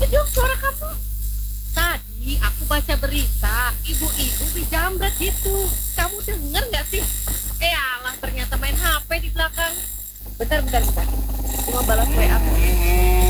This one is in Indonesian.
itu dong suara kamu. Tadi aku baca berita, ibu-ibu dijamret gitu. Kamu denger nggak sih? Alah, ternyata main HP di belakang. Bentar. Cuma balas WA.